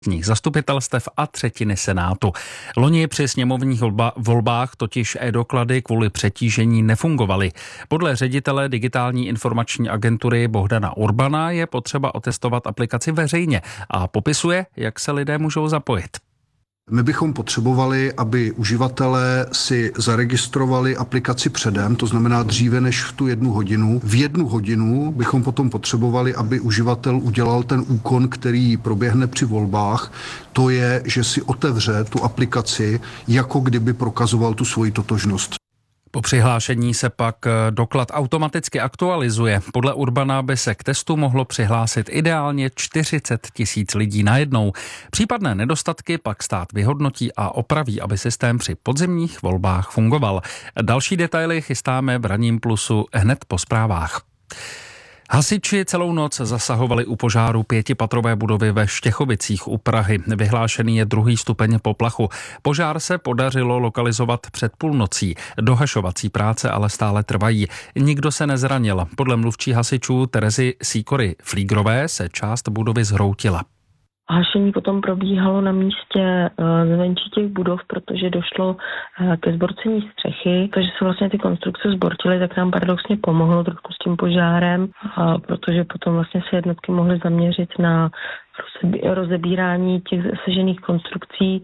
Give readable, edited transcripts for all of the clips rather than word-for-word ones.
zastupitelstev a třetiny Senátu. Loni při sněmovních volbách totiž e-doklady kvůli přetížení nefungovaly. Podle ředitele digitální informační agentury Bohdana Urbana je potřeba otestovat aplikaci veřejně a popisuje, jak se lidé můžou zapojit. My bychom potřebovali, aby uživatelé si zaregistrovali aplikaci předem, to znamená dříve než v tu 1 hodinu. V 1 hodinu bychom potom potřebovali, aby uživatel udělal ten úkon, který proběhne při volbách. To je, že si otevře tu aplikaci, jako kdyby prokazoval tu svoji totožnost. Po přihlášení se pak doklad automaticky aktualizuje. Podle Urbana by se k testu mohlo přihlásit ideálně 40 000 lidí najednou. Případné nedostatky pak stát vyhodnotí a opraví, aby systém při podzimních volbách fungoval. Další detaily chystáme v Ranním plusu hned po zprávách. Hasiči celou noc zasahovali u požáru 5patrové budovy ve Štěchovicích u Prahy. Vyhlášený je 2. stupeň poplachu. Požár se podařilo lokalizovat před půlnocí. Dohašovací práce ale stále trvají. Nikdo se nezranil. Podle mluvčí hasičů Terezy Sýkory-Flígrové se část budovy zhroutila. Hašení potom probíhalo na místě zvenčí těch budov, protože došlo ke zborcení střechy, takže se vlastně ty konstrukce zbortily, tak nám paradoxně pomohlo trošku s tím požárem, protože potom vlastně se jednotky mohly zaměřit na rozebírání těch sežených konstrukcí.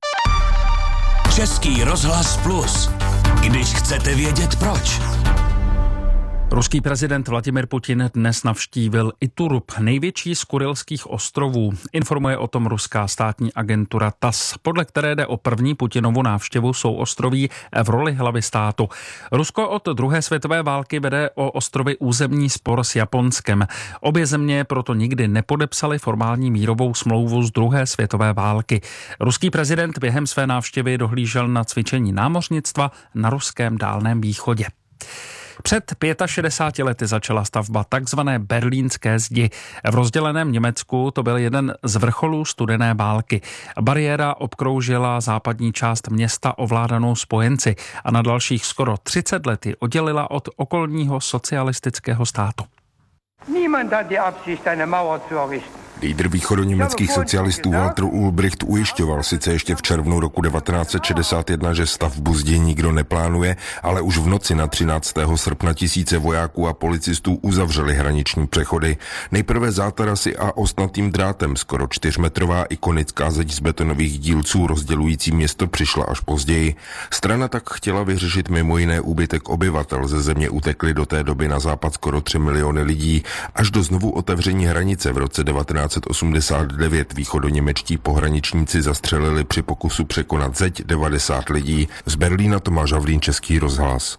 Český rozhlas Plus. Když chcete vědět proč. Ruský prezident Vladimir Putin dnes navštívil Iturup, největší z Kurylských ostrovů. Informuje o tom ruská státní agentura TASS, podle které jde o první Putinovu návštěvu souostroví v roli hlavy státu. Rusko od druhé světové války vede o ostrovy územní spor s Japonskem. Obě země proto nikdy nepodepsaly formální mírovou smlouvu z druhé světové války. Ruský prezident během své návštěvy dohlížel na cvičení námořnictva na ruském Dálném východě. Před 65 lety začala stavba takzvané Berlínské zdi. V rozděleném Německu to byl jeden z vrcholů studené války. Bariéra obkroužila západní část města ovládanou spojenci a na dalších skoro 30 let ji oddělila od okolního socialistického státu. Niemand hat die Absicht, eine Mauer zu errichten. Lídr východoněmeckých socialistů Walter Ulbricht ujišťoval sice ještě v červnu roku 1961, že stavbu zdi nikdo neplánuje, ale už v noci na 13. srpna tisíce vojáků a policistů uzavřeli hraniční přechody. Nejprve zátarasy a ostnatým drátem, skoro 4metrová ikonická zeď z betonových dílců rozdělující město přišla až později. Strana tak chtěla vyřešit mimo jiné úbytek obyvatel. Ze země utekli do té doby na západ skoro 3 miliony lidí. Až do znovu otevření hranice v roce 1989 východoněmečtí pohraničníci zastřelili při pokusu překonat zeď 90 lidí. Z Berlína Tomáš Havlín, Český rozhlas.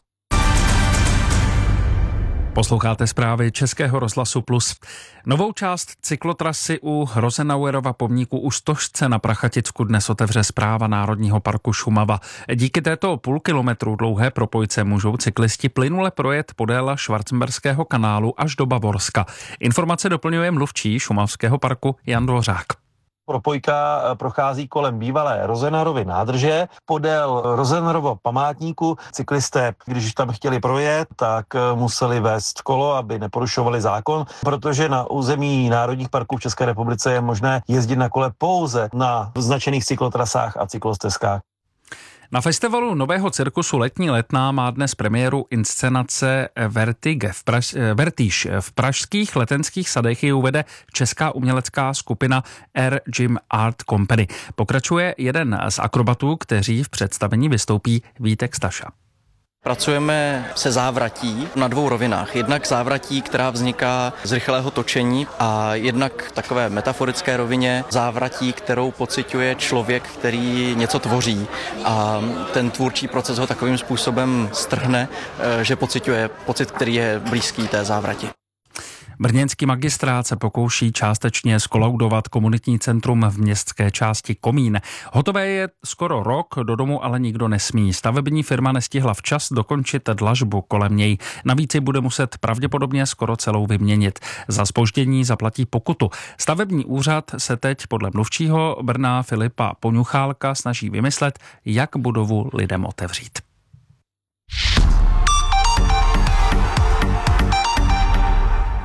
Posloucháte zprávy Českého rozhlasu Plus. Novou část cyklotrasy u Rosenauerova pomníku u Stožce na Prachaticku dnes otevře Správa Národního parku Šumava. Díky této půl kilometru dlouhé propojce můžou cyklisti plynule projet podél Schwarzenberského kanálu až do Bavorska. Informace doplňuje mluvčí šumavského parku Jan Dvořák. Propojka prochází kolem bývalé Rosenauerovy nádrže. Podél Rosenauerova památníku cyklisté, když tam chtěli projet, tak museli vést kolo, aby neporušovali zákon, protože na území národních parků v České republice je možné jezdit na kole pouze na vyznačených cyklotrasách a cyklostezkách. Na festivalu nového cirkusu Letní letná má dnes premiéru inscenace Vertige. V pražských letenských sadech ji uvede česká umělecká skupina Air Gym Art Company. Pokračuje jeden z akrobatů, kteří v představení vystoupí, Vítek Staša. Pracujeme se závratí na 2 rovinách. Jednak závratí, která vzniká z rychlého točení, a jednak takové metaforické rovině závratí, kterou pociťuje člověk, který něco tvoří. A ten tvůrčí proces ho takovým způsobem strhne, že pociťuje pocit, který je blízký té závrati. Brněnský magistrát se pokouší částečně skolaudovat komunitní centrum v městské části Komín. Hotové je skoro rok, do domu ale nikdo nesmí. Stavební firma nestihla včas dokončit dlažbu kolem něj. Navíc ji bude muset pravděpodobně skoro celou vyměnit. Za zpoždění zaplatí pokutu. Stavební úřad se teď podle mluvčího Brna Filipa Poňuchálka snaží vymyslet, jak budovu lidem otevřít.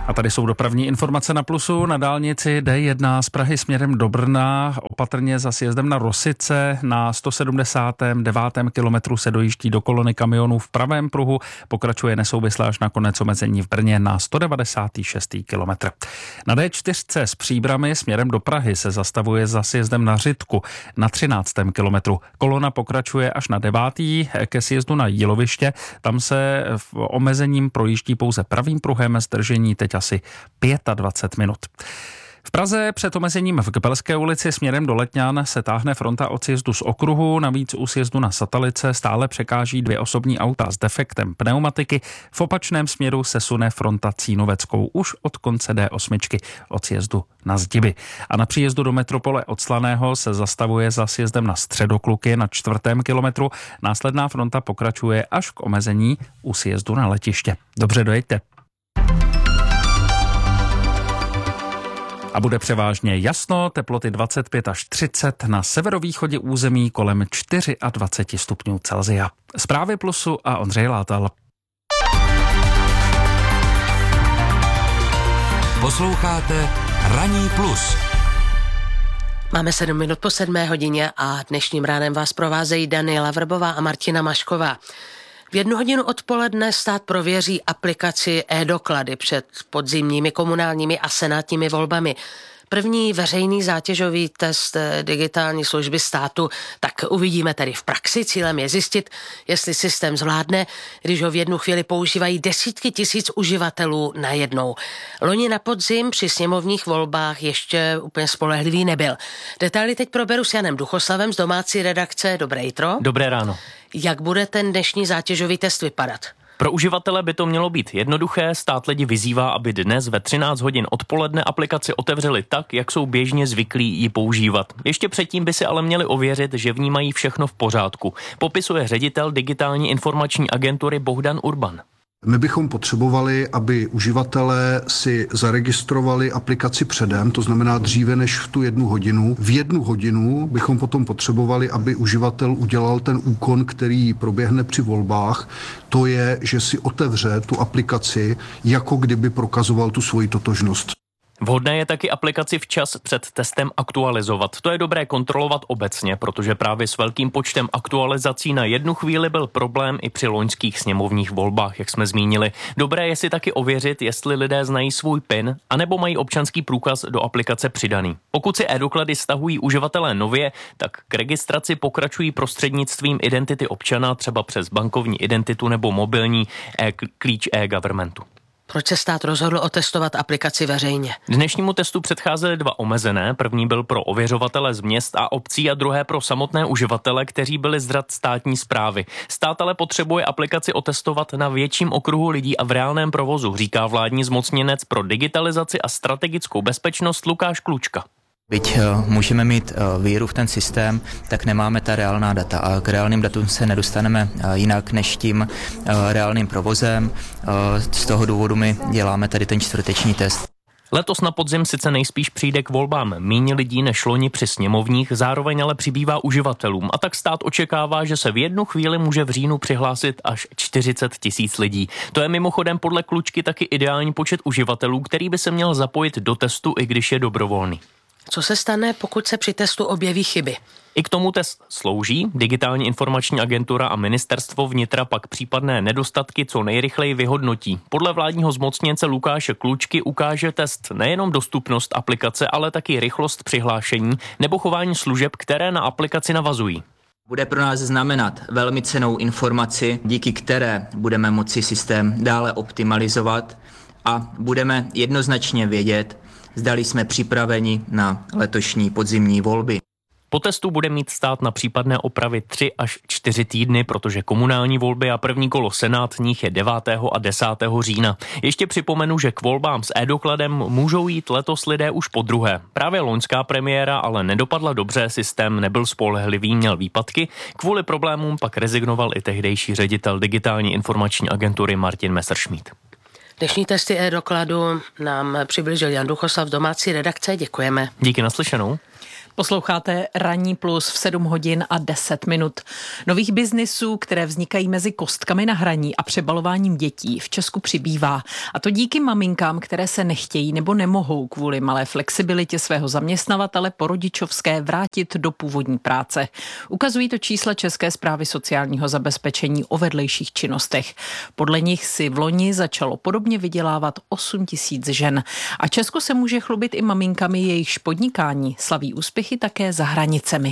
A tady jsou dopravní informace na Plusu. Na dálnici D1 z Prahy směrem do Brna, opatrně za sjezdem na Rosice, na 179. kilometru se dojíždí do kolony kamionů v pravém pruhu, pokračuje nesouvislé až na konec omezení v Brně na 196. kilometr. Na D4 z Příbrami směrem do Prahy se zastavuje za sjezdem na Řitku na 13. kilometru. Kolona pokračuje až na 9. ke sjezdu na Jíloviště. Tam se omezením projíždí pouze pravým pruhem, zdržení teď asi 25 minut. V Praze před omezením v Kbelské ulici směrem do Letňan se táhne fronta od sjezdu z okruhu, navíc u sjezdu na Satalice stále překáží 2 osobní auta s defektem pneumatiky. V opačném směru se sune fronta Cínoveckou už od konce D8 od sjezdu na Zdiby. A na příjezdu do metropole od Slaného se zastavuje za sjezdem na Středokluky na 4. kilometru. Následná fronta pokračuje až k omezení u sjezdu na letiště. Dobře, dojeďte. A bude převážně jasno, teploty 25 až 30, na severovýchodě území kolem 24 stupňů Celsia. Zprávy Plusu a Ondřej Látal. Posloucháte Ranní plus. Máme 7 minut po 7 hodině a dnešním ránem vás provázejí Daniela Vrbová a Martina Mašková. V 1 hodinu odpoledne stát prověří aplikaci e-doklady před podzimními komunálními a senátními volbami. První veřejný zátěžový test digitální služby státu, tak uvidíme tedy v praxi. Cílem je zjistit, jestli systém zvládne, když ho v jednu chvíli používají desítky tisíc uživatelů najednou. Loni na podzim při sněmovních volbách ještě úplně spolehlivý nebyl. Detaily teď proberu s Janem Duchoslavem z domácí redakce. Dobré jitro. Dobré ráno. Jak bude ten dnešní zátěžový test vypadat? Pro uživatele by to mělo být jednoduché, stát lidi vyzývá, aby dnes ve 13 hodin odpoledne aplikaci otevřeli tak, jak jsou běžně zvyklí ji používat. Ještě předtím by si ale měli ověřit, že v ní mají všechno v pořádku. Popisuje ředitel digitální informační agentury Bohdan Urban. My bychom potřebovali, aby uživatelé si zaregistrovali aplikaci předem, to znamená dříve než v tu 1 hodinu. V 1 hodinu bychom potom potřebovali, aby uživatel udělal ten úkon, který proběhne při volbách. To je, že si otevře tu aplikaci, jako kdyby prokazoval tu svoji totožnost. Vhodné je taky aplikaci včas před testem aktualizovat. To je dobré kontrolovat obecně, protože právě s velkým počtem aktualizací na 1 chvíli byl problém i při loňských sněmovních volbách, jak jsme zmínili. Dobré je si taky ověřit, jestli lidé znají svůj PIN, anebo mají občanský průkaz do aplikace přidaný. Pokud si e-doklady stahují uživatelé nově, tak k registraci pokračují prostřednictvím identity občana, třeba přes bankovní identitu nebo mobilní klíč e-governmentu. Proč se stát rozhodl otestovat aplikaci veřejně? Dnešnímu testu předcházely 2 omezené. První byl pro ověřovatele z měst a obcí a druhé pro samotné uživatele, kteří byli z řad státní správy. Stát ale potřebuje aplikaci otestovat na větším okruhu lidí a v reálném provozu, říká vládní zmocněnec pro digitalizaci a strategickou bezpečnost Lukáš Klučka. Byť můžeme mít víru v ten systém, tak nemáme ta reálná data a k reálným datům se nedostaneme jinak než tím reálným provozem. Z toho důvodu my děláme tady ten čtvrteční test. Letos na podzim sice nejspíš přijde k volbám méně lidí než loni při sněmovních, zároveň ale přibývá uživatelům a tak stát očekává, že se v 1 chvíli může v říjnu přihlásit až 40 000 lidí. To je mimochodem podle Klučky taky ideální počet uživatelů, který by se měl zapojit do testu, i když je dobrovolný. Co se stane, pokud se při testu objeví chyby? I k tomu test slouží. Digitální informační agentura a ministerstvo vnitra pak případné nedostatky co nejrychleji vyhodnotí. Podle vládního zmocněnce Lukáše Klučky ukáže test nejenom dostupnost aplikace, ale taky rychlost přihlášení nebo chování služeb, které na aplikaci navazují. Bude pro nás znamenat velmi cennou informaci, díky které budeme moci systém dále optimalizovat a budeme jednoznačně vědět, zdali jsme připraveni na letošní podzimní volby. Po testu bude mít stát na případné opravy 3 až 4 týdny, protože komunální volby a první kolo senátních je 9. a 10. října. Ještě připomenu, že k volbám s e-dokladem můžou jít letos lidé už po druhé. Právě loňská premiéra ale nedopadla dobře, systém nebyl spolehlivý, měl výpadky. Kvůli problémům pak rezignoval i tehdejší ředitel digitální informační agentury Martin Messerschmidt. Dnešní testy e-dokladu nám přiblížil Jan Duchoslav z domácí redakce. Děkujeme. Díky, naslyšenou. Posloucháte Ranní plus v 7 hodin a 10 minut. Nových biznisů, které vznikají mezi kostkami na hraní a přebalováním dětí, v Česku přibývá. A to díky maminkám, které se nechtějí nebo nemohou kvůli malé flexibilitě svého zaměstnavatele po rodičovské vrátit do původní práce. Ukazují to čísla České správy sociálního zabezpečení o vedlejších činnostech. Podle nich si v loni začalo podobně vydělávat 8 000 žen. A Česko se může chlubit i maminkami, jejichž podnikání slaví úspěchy také za hranicemi.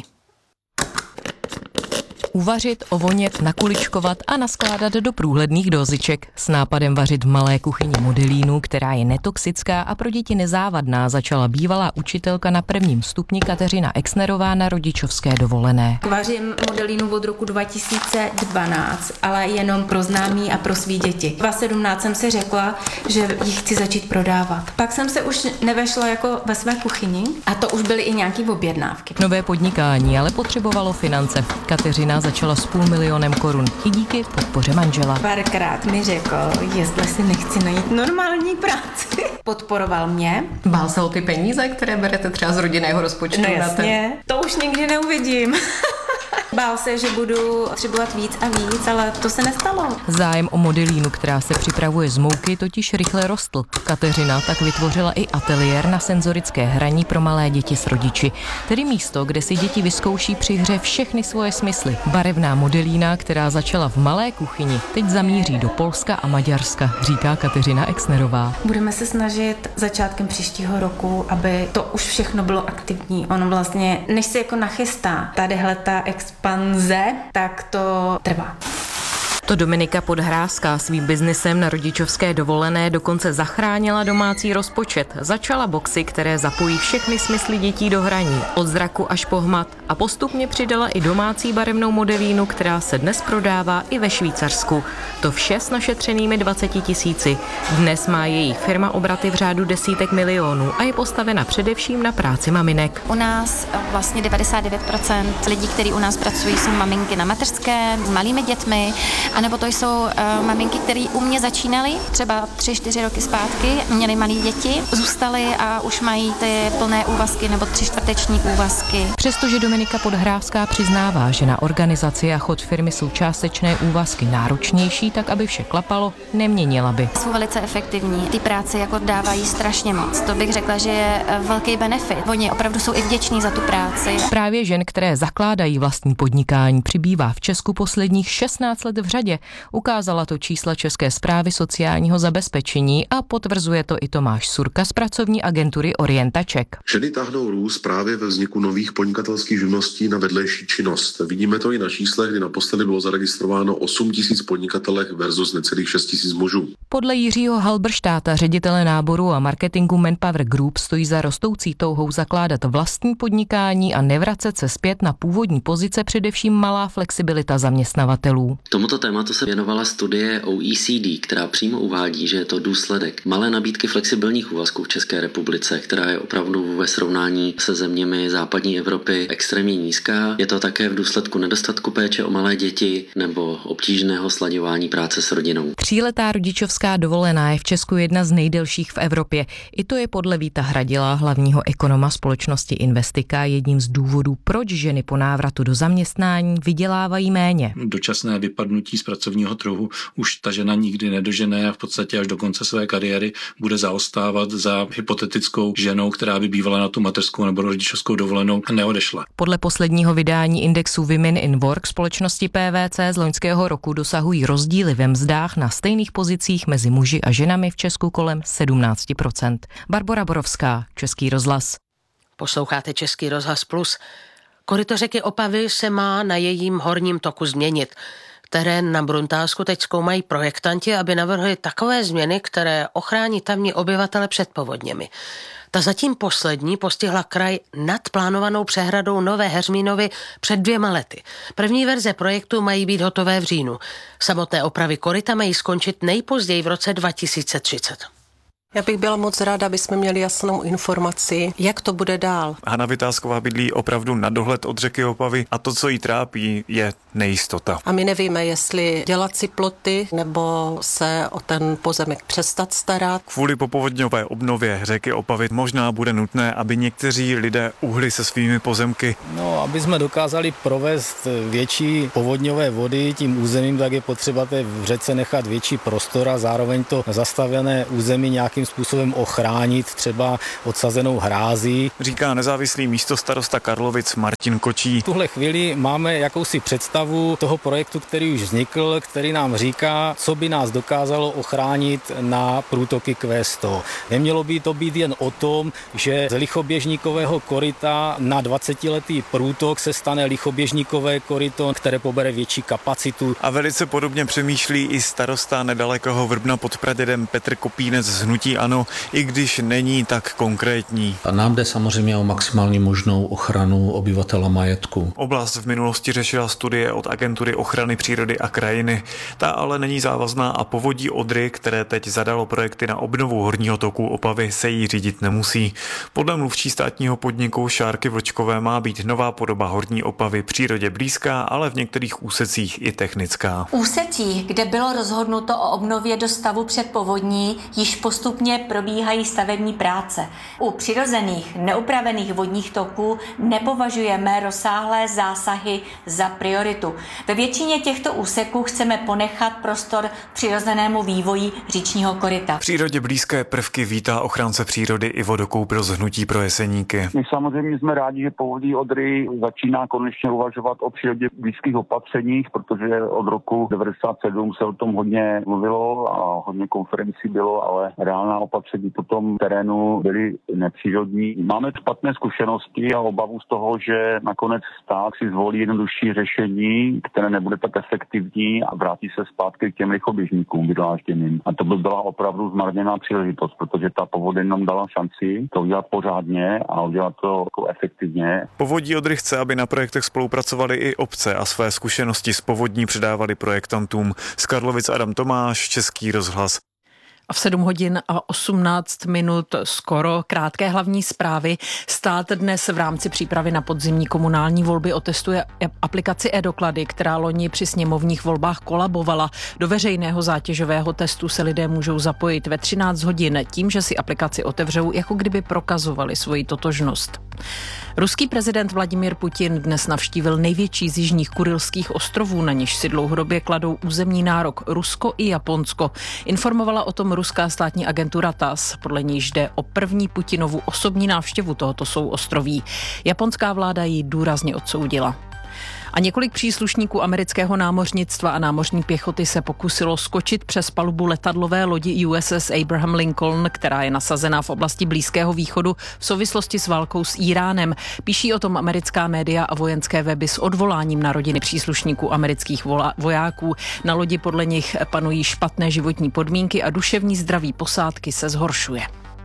Uvařit, ovonět, nakuličkovat a naskládat do průhledných dóziček. S nápadem vařit v malé kuchyni modelínu, která je netoxická a pro děti nezávadná, začala bývalá učitelka na 1. stupni Kateřina Exnerová na rodičovské dovolené. Vařím modelínu od roku 2012, ale jenom pro známí a pro svý děti. V 2017 jsem si řekla, že ji chci začít prodávat. Pak jsem se už nevešla jako ve své kuchyni a to už byly i nějaký objednávky. Nové podnikání ale potřebovalo finance. Kateřina začala s 500 000 korun i díky podpoře manžela. Párkrát mi řekl, jestli si nechci najít normální práci. Podporoval mě. Bál se o ty peníze, které berete třeba z rodinného rozpočtu? No jasně, to už nikdy neuvidím. Bál se, že budu potřebovat víc a víc, ale to se nestalo. Zájem o modelínu, která se připravuje z mouky, totiž rychle rostl. Kateřina tak vytvořila i ateliér na senzorické hraní pro malé děti s rodiči. Tedy místo, kde si děti vyzkouší při hře všechny svoje smysly. Barevná modelína, která začala v malé kuchyni, teď zamíří do Polska a Maďarska, říká Kateřina Exnerová. Budeme se snažit začátkem příštího roku, aby to už všechno bylo aktivní. Ono vlastně, než se jako nachystá tadyhleta expanze, tak to trvá. To Dominika Podhrázká svým biznisem na rodičovské dovolené dokonce zachránila domácí rozpočet. Začala boxy, které zapojí všechny smysly dětí do hraní, od zraku až po hmat, a postupně přidala i domácí barevnou modelínu, která se dnes prodává i ve Švýcarsku. To vše s našetřenými 20 000. Dnes má její firma obraty v řádu desítek milionů a je postavena především na práci maminek. U nás vlastně 99% lidí, kteří u nás pracují, jsou maminky na mateřské, malými dětmi. A nebo to jsou maminky, které u mě začínaly třeba 3-4 roky zpátky, měly malé děti, zůstaly a už mají ty plné úvazky nebo 3/4 úvazky. Přestože Dominika Podhrávská přiznává, že na organizaci a chod firmy jsou částečné úvazky náročnější, tak aby vše klapalo, neměnila by. Jsou velice efektivní, ty práce jako dávají strašně moc. To bych řekla, že je velký benefit. Oni opravdu jsou i vděční za tu práci. Právě žen, které zakládají vlastní podnikání, přibývá v Česku posledních 16 let v řadě. Ukázala to čísla České správy sociálního zabezpečení a potvrzuje to i Tomáš Surka z pracovní agentury Orientaček. Ženy táhnou růst právě ve vzniku nových podnikatelských živností na vedlejší činnost. Vidíme to i na číslech, kdy naposledy bylo zaregistrováno 8 000 podnikatelek versus necelých 6 000 mužů. Podle Jiřího Halberštáta, ředitele náboru a marketingu Manpower Group, stojí za rostoucí touhou zakládat vlastní podnikání a nevracet se zpět na původní pozice, především malá flexibilita zaměstnavatelů. Tomuto tématu se věnovala studie OECD, která přímo uvádí, že je to důsledek malé nabídky flexibilních úvazků v České republice, která je opravdu ve srovnání se zeměmi západní Evropy extrémně nízká. Je to také v důsledku nedostatku péče o malé děti nebo obtížného slaďování práce s rodinou. 3letá rodičovská dovolená je v Česku jedna z nejdelších v Evropě. I to je podle Víta Hradila, hlavního ekonoma společnosti Investika, jedním z důvodů, proč ženy po návratu do zaměstnání vydělávají méně. Dočasné vypadnutí z pracovního trhu už ta žena nikdy nedožene a v podstatě až do konce své kariéry bude zaostávat za hypotetickou ženou, která by bývala na tu mateřskou nebo rodičovskou dovolenou a neodešla. Podle posledního vydání indexu Women in Work společnosti PwC z loňského roku dosahují rozdíly ve mzdách na stejných pozicích mezi muži a ženami v Česku kolem 17%. Barbora Borovská, Český rozhlas. Posloucháte Český rozhlas Plus. Koryto řeky Opavy se má na jejím horním toku změnit. Terén na Bruntálsku teď zkoumají projektanti, aby navrhli takové změny, které ochrání tamní obyvatele před povodněmi. Ta zatím poslední postihla kraj nad plánovanou přehradou Nové Heřminovy před 2 lety. První verze projektu mají být hotové v říjnu. Samotné opravy koryta mají skončit nejpozději v roce 2030. Já bych byla moc ráda, aby jsme měli jasnou informaci, jak to bude dál. Hana Vytázková bydlí opravdu na dohled od řeky Opavy a to, co jí trápí, je nejistota. A my nevíme, jestli dělat si ploty, nebo se o ten pozemek přestat starat. Kvůli popovodňové obnově řeky Opavy možná bude nutné, aby někteří lidé uhli se svými pozemky. No, aby jsme dokázali provést větší povodňové vody tím územím, tak je potřeba té řece nechat větší prostor a zároveň to zastavené území nějakým způsobem ochránit, třeba odsazenou hrází. Říká nezávislý místostarosta Karlovic Martin Kočí. V tuhle chvíli máme jakousi představu toho projektu, který už vznikl, který nám říká, co by nás dokázalo ochránit na průtoky Q100. Nemělo by to být jen o tom, že z lichoběžníkového koryta na 20letý průtok se stane lichoběžníkové koryto, které pobere větší kapacitu. A velice podobně přemýšlí i starosta nedalekého Vrbna pod Pradědem Petr Kopínec z hnutí ANO, i když není tak konkrétní. A nám jde samozřejmě o maximální možnou ochranu obyvatela majetku. Oblast v minulosti řešila studie od Agentury ochrany přírody a krajiny. Ta ale není závazná a povodí Odry, které teď zadalo projekty na obnovu horního toku Opavy, se jí řídit nemusí. Podle mluvčí státního podniku Šárky Vlčkové má být nová podoba horní Opavy přírodě blízká, ale v některých úsecích i technická. Úsecích, kde bylo rozhodnuto o obnově do stavu před povodní, již postupně probíhají stavební práce. U přirozených neupravených vodních toků nepovažujeme rozsáhlé zásahy za prioritu. Ve většině těchto úseků chceme ponechat prostor přirozenému vývoji říčního koryta. Přírodě blízké prvky vítá ochránce přírody i vodokoupil z hnutí pro Jeseníky. My samozřejmě jsme rádi, že povodí Odry začíná konečně uvažovat o přírodě blízkých opatřeních, protože od roku 1997 se o tom hodně mluvilo a hodně konferencí bylo, ale reálná opatření po tom terénu byly nepřírodní. Máme špatné zkušenosti a obavu z toho, že nakonec stát si zvolí jednodušší řešení, které nebude tak efektivní a vrátí se zpátky k těm lichoběžníkům vydlážděným. A to by byla opravdu zmarněná příležitost, protože ta povodeň nám dala šanci to udělat pořádně a udělat to jako efektivně. Povodí Odry chce, aby na projektech spolupracovaly i obce a své zkušenosti z povodní předávali projektantům. Z Karlovic Adam Tomáš, Český rozhlas. A v 7 hodin a 18 minut skoro krátké hlavní zprávy. Stát dnes v rámci přípravy na podzimní komunální volby otestuje aplikaci e-doklady, která loni při sněmovních volbách kolabovala. Do veřejného zátěžového testu se lidé můžou zapojit ve 13 hodin tím, že si aplikaci otevřou, jako kdyby prokazovali svoji totožnost. Ruský prezident Vladimír Putin dnes navštívil největší z jižních Kurylských ostrovů, na něž si dlouhodobě kladou územní nárok Rusko i Japonsko. Informovala o tom ruská státní agentura TASS, podle níž jde o první Putinovu osobní návštěvu tohoto souostroví. Japonská vláda ji důrazně odsoudila. A několik příslušníků amerického námořnictva a námořní pěchoty se pokusilo skočit přes palubu letadlové lodi USS Abraham Lincoln, která je nasazená v oblasti Blízkého východu v souvislosti s válkou s Íránem. Píší o tom americká média a vojenské weby s odvoláním na rodiny příslušníků amerických vojáků. Na lodi podle nich panují špatné životní podmínky a duševní zdraví posádky se zhoršuje.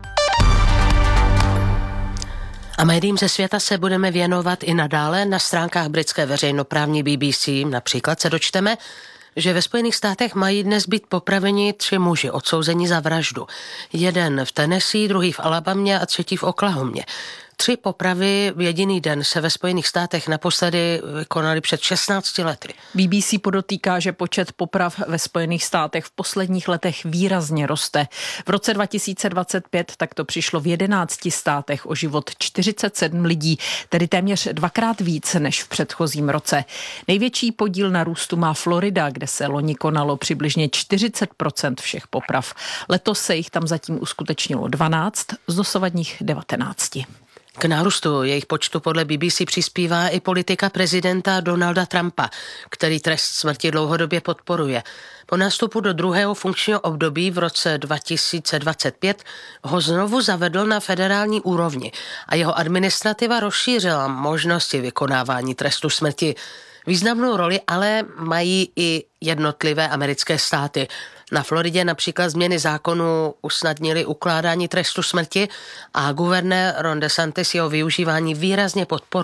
A médiím ze světa se budeme věnovat i nadále. Na stránkách britské veřejnoprávní BBC například se dočteme, že ve Spojených státech mají dnes být popraveni 3 muži odsouzeni za vraždu. Jeden v Tennessee, druhý v Alabamě a třetí v Oklahomě. 3 popravy v jediný den se ve Spojených státech naposledy konaly před 16 lety. BBC podotýká, že počet poprav ve Spojených státech v posledních letech výrazně roste. V roce 2025 takto přišlo v 11 státech o život 47 lidí, tedy téměř 2krát víc než v předchozím roce. Největší podíl na růstu má Florida, kde se loni konalo přibližně 40% všech poprav. Letos se jich tam zatím uskutečnilo 12 z dosavadních 19. K nárůstu jejich počtu podle BBC přispívá i politika prezidenta Donalda Trumpa, který trest smrti dlouhodobě podporuje. Po nástupu do druhého funkčního období v roce 2025 ho znovu zavedl na federální úrovni a jeho administrativa rozšířila možnosti vykonávání trestu smrti. Významnou roli ale mají i jednotlivé americké státy. Na Floridě například změny zákonů usnadnily ukládání trestu smrti a guvernér Ron DeSantis jeho využívání výrazně podporuje.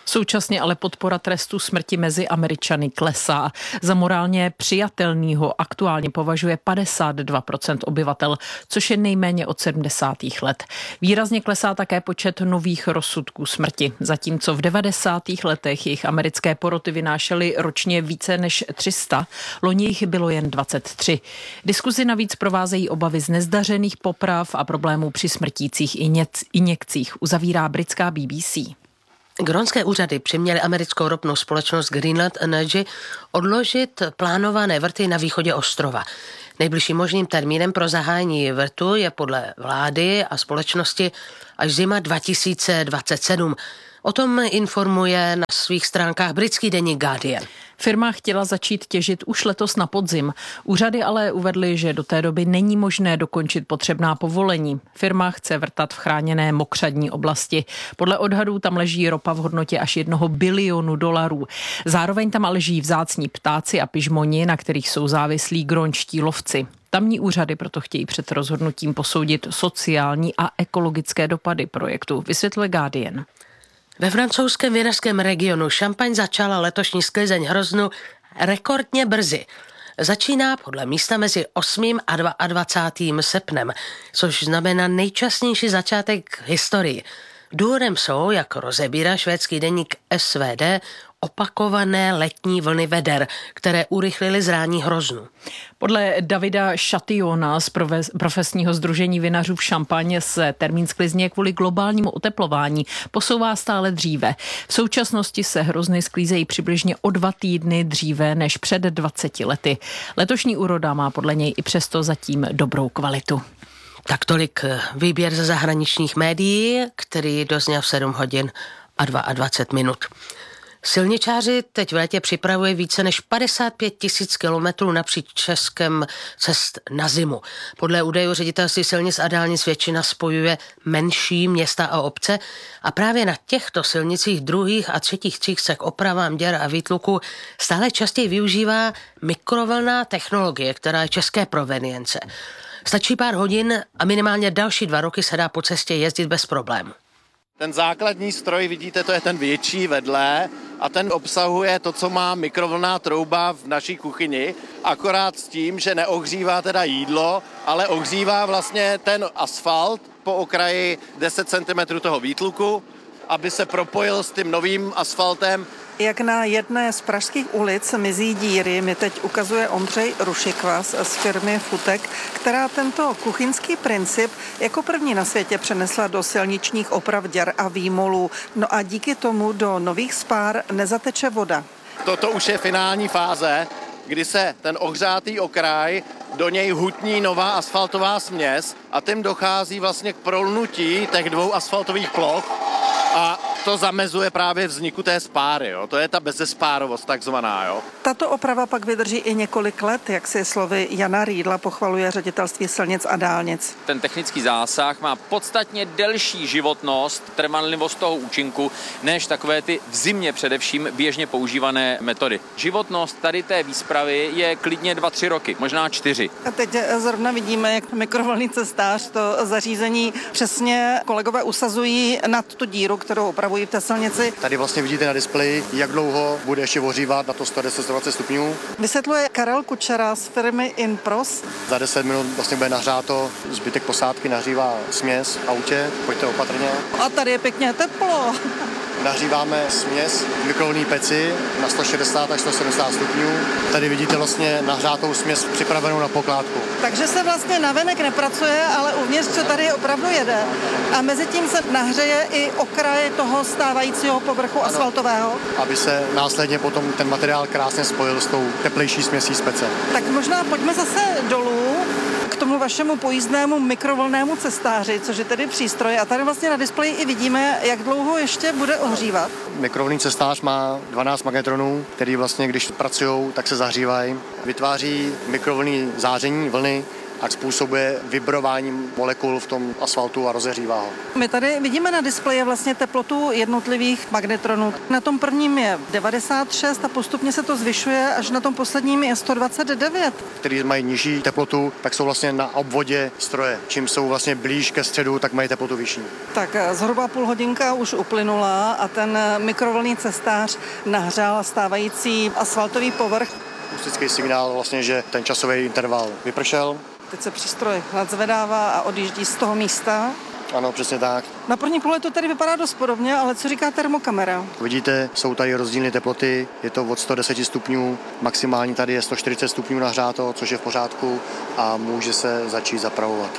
Současně ale podpora trestu smrti mezi Američany klesá. Za morálně přijatelnýho aktuálně považuje 52% obyvatel, což je nejméně od 70. let. Výrazně klesá také počet nových rozsudků smrti. Zatímco v 90. letech jejich americké poroty vynášely ročně více než 300, loni jich bylo jen 23. Diskuzi navíc provázejí obavy z nezdařených poprav a problémů při smrtících injekcích, uzavírá britská BBC. Grónské úřady přiměly americkou ropnou společnost Greenland Energy odložit plánované vrty na východě ostrova. Nejbližším možným termínem pro zahájení vrtu je podle vlády a společnosti až zima 2027. O tom informuje na svých stránkách britský deník Guardian. Firma chtěla začít těžit už letos na podzim. Úřady ale uvedly, že do té doby není možné dokončit potřebná povolení. Firma chce vrtat v chráněné mokřadní oblasti. Podle odhadů tam leží ropa v hodnotě až $1 bilionu. Zároveň tam ale žijí vzácní ptáci a pižmoni, na kterých jsou závislí grónští lovci. Tamní úřady proto chtějí před rozhodnutím posoudit sociální a ekologické dopady projektu, vysvětluje Guardian. Ve francouzském vinařském regionu Šampaň začala letošní sklizeň hroznu rekordně brzy. Začíná podle místa mezi 8. a 22. srpnem, což znamená nejčasnější začátek v historii. Důvodem jsou, jak rozebírá švédský deník SVD, opakované letní vlny veder, které urychlily zrání hroznu. Podle Davida Chatillona z profesního sdružení vinařů v Šampaně se termín sklizně kvůli globálnímu oteplování posouvá stále dříve. V současnosti se hrozny sklízejí přibližně o 2 týdny dříve než před 20 lety. Letošní úroda má podle něj i přesto zatím dobrou kvalitu. Tak tolik výběr ze zahraničních médií, který dozněl v 7 hodin a 22 minut. Silničáři teď v létě připravují více než 55 000 kilometrů napříč Českem cest na zimu. Podle údajů ředitelství silnic a dálnic většina spojuje menší města a obce a právě na těchto silnicích druhých a třetích tříd se k opravám děr a výtluku stále častěji využívá mikrovlnná technologie, která je české provenience. Stačí pár hodin a minimálně další 2 roky se dá po cestě jezdit bez problémů. Ten základní stroj, vidíte, to je ten větší vedle a ten obsahuje to, co má mikrovlnná trouba v naší kuchyni, akorát s tím, že neohřívá teda jídlo, ale ohřívá vlastně ten asfalt po okraji 10 cm toho výtluku, aby se propojil s tím novým asfaltem. Jak na jedné z pražských ulic mizí díry, mi teď ukazuje Ondřej Rušikvas z firmy Futek, která tento kuchyňský princip jako první na světě přenesla do silničních oprav děr a výmolů. No a díky tomu do nových spár nezateče voda. Toto už je finální fáze, kdy se ten ohřátý okraj, do něj hutní nová asfaltová směs a tím dochází vlastně k prolnutí těch 2 asfaltových ploch a to zamezuje právě vzniku té spáry. Jo. To je ta bezespárovost takzvaná. Jo. Tato oprava pak vydrží i několik let, jak si slovy Jana Rýdla pochvaluje ředitelství silnic a dálnic. Ten technický zásah má podstatně delší životnost, trvanlivost toho účinku, než takové ty v zimě především běžně používané metody. Životnost tady té výspravy je klidně 2-3 roky, možná 4. A teď zrovna vidíme, jak mikrovlnný cestář to zařízení přesně kolegové usazují nad tu díru, kterou opravují v té silnici. Tady vlastně vidíte na displeji, jak dlouho bude ještě ohřívat na to 110-120 stupňů. Vysvětluje Karel Kučera z firmy Inpros. Za 10 minut vlastně bude nahřáto, zbytek posádky nahřívá směs v autě, pojďte opatrně. A tady je pěkně teplo. Nahříváme směs v mikrovlnné peci na 160 až 170 stupňů. Tady vidíte vlastně nahřátou směs připravenou na pokládku. Takže se vlastně navenek nepracuje, ale uvnitř co tady opravdu jede. A mezi tím se nahřeje i okraj toho stávajícího povrchu asfaltového. Aby se následně potom ten materiál krásně spojil s tou teplejší směsí z pece. Tak možná pojďme zase dolů k tomu vašemu pojízdnému mikrovlnnému cestáři, což je tedy přístroj. A tady vlastně na displeji i vidíme, jak dlouho ještě bude ohřívat. Mikrovlnný cestář má 12 magnetronů, který vlastně, když pracují, tak se zahřívají. Vytváří mikrovlnný záření, vlny, a způsobuje vibrováním molekul v tom asfaltu a rozehřívá ho. My tady vidíme na displeji vlastně teplotu jednotlivých magnetronů. Na tom prvním je 96 a postupně se to zvyšuje, až na tom posledním je 129. Který mají nižší teplotu, tak jsou vlastně na obvodě stroje. Čím jsou vlastně blíž ke středu, tak mají teplotu vyšší. Tak zhruba půl hodinka už uplynula a ten mikrovlnný cestář nahřál stávající asfaltový povrch. Akustický signál vlastně, že ten časový interval vypršel. Teď se přístroj nadzvedává a odjíždí z toho místa. Ano, přesně tak. Na první pohled to tady vypadá dost podobně, ale co říká termokamera? Vidíte, jsou tady rozdílné teploty, je to od 110 stupňů, maximální tady je 140 stupňů nahřáto, což je v pořádku a může se začít zapravovat.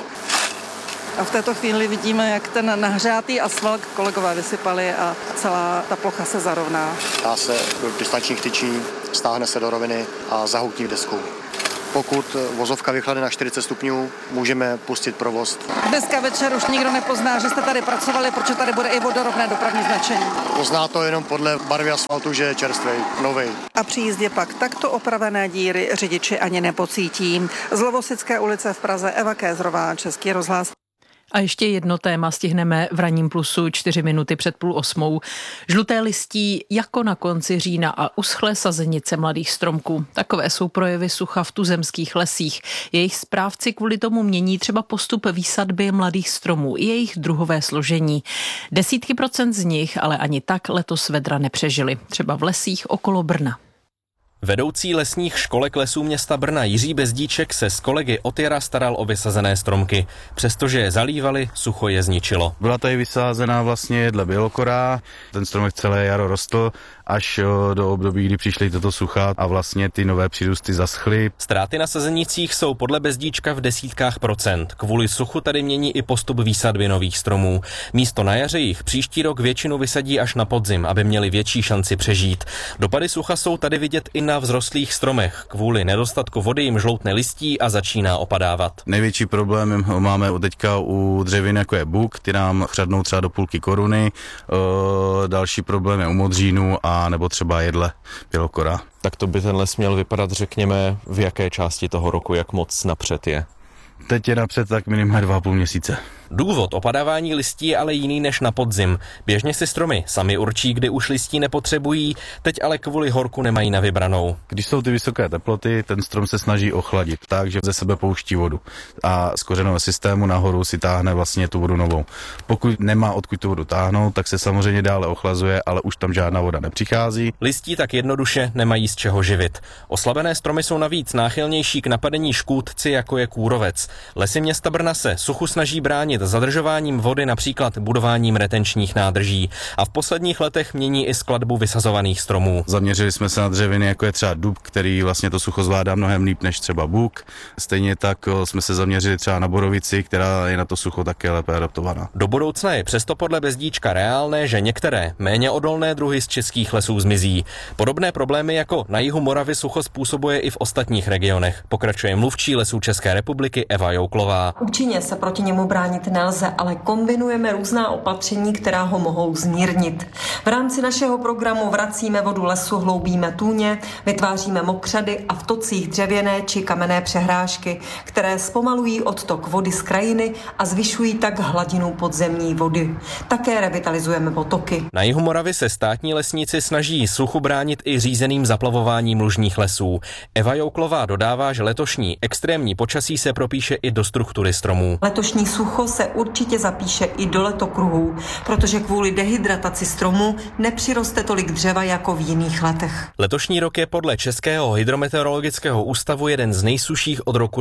A v této chvíli vidíme, jak ten nahřátý asfalt kolegové vysypali a celá ta plocha se zarovná. Dá se do distančních tyčí, stáhne se do roviny a zahoutí v desku. Pokud vozovka vychlade na 40 stupňů, můžeme pustit provoz. Dneska večer už nikdo nepozná, že jste tady pracovali, protože tady bude i vodorovné dopravní značení. Pozná to jenom podle barvy asfaltu, že je čerstvý, nový. A při jízdě pak takto opravené díry řidiči ani nepocítí. Z Lovosické ulice v Praze Eva Kézrová, Český rozhlas. A ještě jedno téma stihneme v ranním plusu 4 minuty před 7:30. Žluté listí jako na konci října a uschlé sazenice mladých stromků. Takové jsou projevy sucha v tuzemských lesích. Jejich správci kvůli tomu mění třeba postup výsadby mladých stromů i jejich druhové složení. Desítky procent z nich ale ani tak letos vedra nepřežili. Třeba v lesích okolo Brna. Vedoucí lesních školek lesů města Brna Jiří Bezdíček se s kolegy od jara staral o vysazené stromky. Přestože je zalívali, sucho je zničilo. Byla tady vysázená vlastně jedle bělokora, ten stromek celé jaro rostl až do období, kdy přišly toto sucha a vlastně ty nové přírůsty zaschly. Ztráty na sazenicích jsou podle Bezdíčka v desítkách procent. Kvůli suchu tady mění i postup výsadby nových stromů. Místo na jaře jich příští rok většinu vysadí až na podzim, aby měli větší šanci přežít. Dopady sucha jsou tady vidět i na vzrostlých stromech. Kvůli nedostatku vody jim žloutne listí a začíná opadávat. Největší problém máme teďka u dřevin, jako je buk, ty nám chřadnou třeba do půlky koruny. Další problém je u modřínu a nebo třeba jedle bělokora. Tak to by ten les měl vypadat, řekněme, v jaké části toho roku, jak moc napřed je? Teď je napřed tak minimálně 2,5 měsíce. Důvod opadávání listí je ale jiný než na podzim. Běžně si stromy sami určí, kdy už listí nepotřebují, teď ale kvůli horku nemají na vybranou. Když jsou ty vysoké teploty, ten strom se snaží ochladit, takže ze sebe pouští vodu a z kořenového systému nahoru si táhne vlastně tu vodu novou. Pokud nemá odkud tu vodu táhnout, tak se samozřejmě dále ochlazuje, ale už tam žádná voda nepřichází. Listí tak jednoduše nemají z čeho živit. Oslabené stromy jsou navíc náchylnější k napadení škůdci, jako je kůrovec. Lesy města Brna se suchu snaží bránit zadržováním vody, například budováním retenčních nádrží, a v posledních letech mění i skladbu vysazovaných stromů. Zaměřili jsme se na dřeviny, jako je třeba dub, který vlastně to sucho zvládá mnohem líp než třeba buk. Stejně tak jsme se zaměřili třeba na borovici, která je na to sucho také lépe adaptovaná. Do budoucna je přesto podle Bezdíčka reálné, že některé méně odolné druhy z českých lesů zmizí. Podobné problémy jako na jihu Moravy sucho způsobuje i v ostatních regionech. Pokračuje mluvčí Lesů České republiky Eva Jouklová. Účinně se proti němu bránit nelze, ale kombinujeme různá opatření, která ho mohou zmírnit. V rámci našeho programu vracíme vodu lesu, hloubíme tůně, vytváříme mokřady a v tocích dřevěné či kamenné přehrážky, které zpomalují odtok vody z krajiny a zvyšují tak hladinu podzemní vody. Také revitalizujeme potoky. Na jihu Moravy se státní lesníci snaží suchu bránit i řízeným zaplavováním lužních lesů. Eva Jouklová dodává, že letošní extrémní počasí se propíše i do struktury stromů. Letošní sucho se určitě zapíše i do letokruhů, protože kvůli dehydrataci stromů nepřiroste tolik dřeva jako v jiných letech. Letošní rok je podle Českého hydrometeorologického ústavu jeden z nejsušších od roku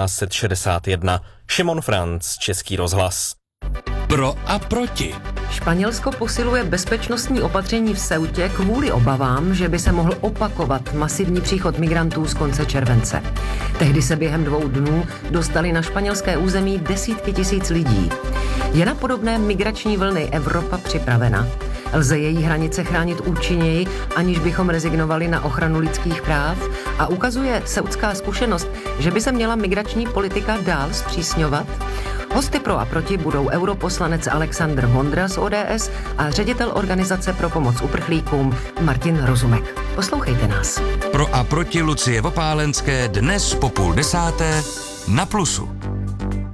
1961. Šimon Franc, Český rozhlas. Pro a proti. Španělsko posiluje bezpečnostní opatření v Ceutě kvůli obavám, že by se mohl opakovat masivní příchod migrantů z konce července. Tehdy se během 2 dnů dostali na španělské území desítky tisíc lidí. Je na podobné migrační vlny Evropa připravena? Lze její hranice chránit účinněji, aniž bychom rezignovali na ochranu lidských práv? A ukazuje ceutská zkušenost, že by se měla migrační politika dál zpřísňovat? Hosty pro a proti budou europoslanec Alexandr Vondra z ODS a ředitel Organizace pro pomoc uprchlíkům Martin Rozumek. Poslouchejte nás. Pro a proti Lucie Vopálenské dnes po 9:30 Na Plusu.